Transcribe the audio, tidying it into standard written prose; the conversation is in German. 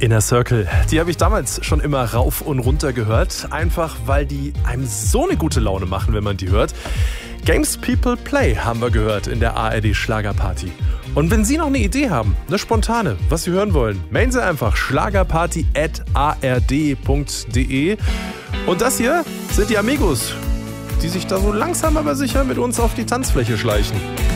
Inner Circle, die habe ich damals schon immer rauf und runter gehört, einfach weil die einem so eine gute Laune machen, wenn man die hört. Games People Play haben wir gehört in der ARD Schlagerparty. Und wenn Sie noch eine Idee haben, eine spontane, was Sie hören wollen, mailen Sie einfach schlagerparty@ard.de. Und das hier sind die Amigos, die sich da so langsam aber sicher mit uns auf die Tanzfläche schleichen.